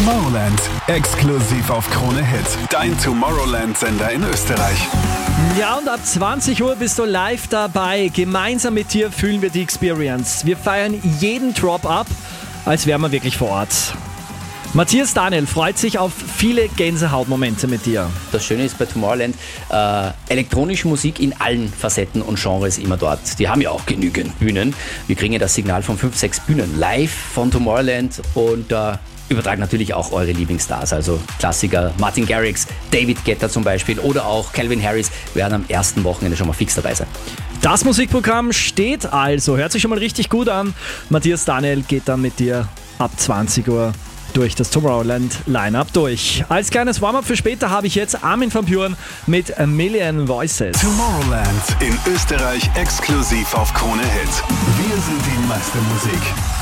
Tomorrowland, exklusiv auf Krone Hit. Dein Tomorrowland-Sender in Österreich. Ja, und ab 20 Uhr bist du live dabei. Gemeinsam mit dir fühlen wir die Experience. Wir feiern jeden Drop-Up, als wären wir wirklich vor Ort. Matthias Daniel freut sich auf viele Gänsehautmomente mit dir. Das Schöne ist bei Tomorrowland, elektronische Musik in allen Facetten und Genres immer dort. Die haben ja auch genügend Bühnen. Wir kriegen ja das Signal von 5, 6 Bühnen live von Tomorrowland und übertragen natürlich auch eure Lieblingsstars. Also Klassiker, Martin Garrix, David Guetta zum Beispiel oder auch Calvin Harris werden am ersten Wochenende schon mal fix dabei sein. Das Musikprogramm steht also, hört sich schon mal richtig gut an. Matthias Daniel geht dann mit dir ab 20 Uhr durch das Tomorrowland-Line-Up durch. Als kleines Warm-up für später habe ich jetzt Armin van Buuren mit A Million Voices. Tomorrowland in Österreich exklusiv auf Krone Hit. Wir sind die Meistermusik.